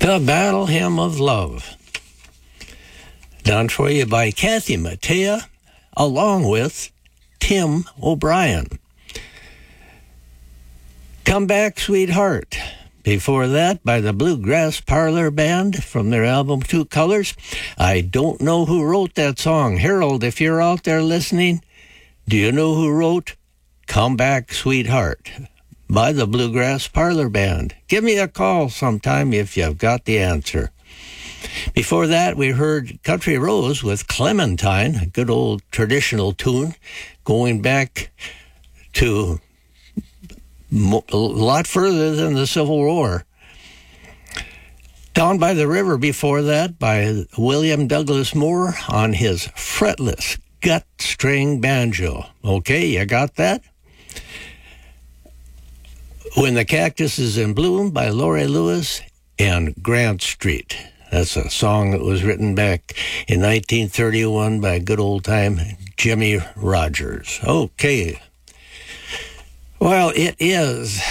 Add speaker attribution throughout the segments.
Speaker 1: The Battle Hymn of Love, done for you by Kathy Mattea, along with Tim O'Brien. Come Back, Sweetheart. Before that, by the Bluegrass Parlor Band from their album Two Colors. I don't know who wrote that song. Harold, if you're out there listening, do you know who wrote Come Back, Sweetheart by the Bluegrass Parlor Band? Give me a call sometime if you've got the answer. Before that, we heard Country Rose with Clementine, a good old traditional tune, going back to a lot further than the Civil War. Down by the River before that by William Douglas Moore on his fretless gut string banjo. Okay, you got that? When the Cactus is in Bloom by Laurie Lewis and Grant Street. That's a song that was written back in 1931 by good old-time Jimmy Rogers. Okay. Well, it is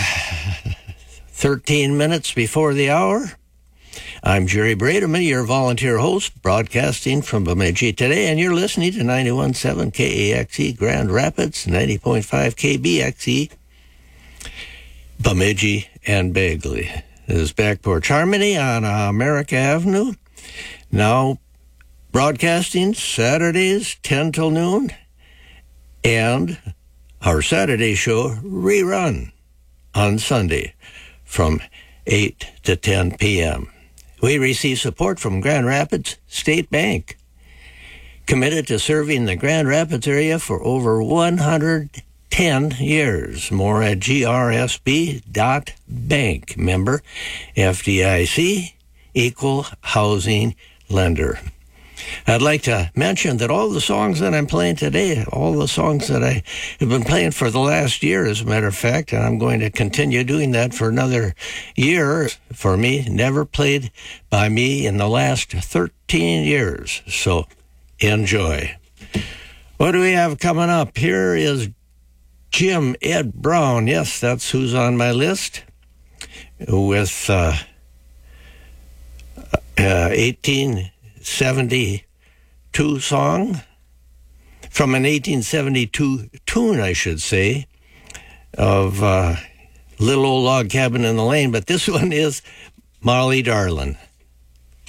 Speaker 1: 13 minutes before the hour. I'm Jerry Brademan, your volunteer host, broadcasting from Bemidji today, and you're listening to 91.7 KAXE Grand Rapids, 90.5 KBXE, Bemidji and Bagley. This is Back Porch Harmony on America Avenue. Now broadcasting Saturdays 10 till noon, and our Saturday show rerun on Sunday from 8 to 10 p.m. We receive support from Grand Rapids State Bank, committed to serving the Grand Rapids area for over 110 years. More at grsb.bank. Member FDIC, equal housing lender. I'd like to mention that all the songs that I'm playing today, all the songs that I have been playing for the last year, as a matter of fact, and I'm going to continue doing that for another year, for me, never played by me in the last 13 years. So enjoy. What do we have coming up? Here is Jim Ed Brown. Yes, that's who's on my list, with 1872 song, from an 1872 tune, I should say, of Little Old Log Cabin in the Lane, but this one is Molly Darlin'.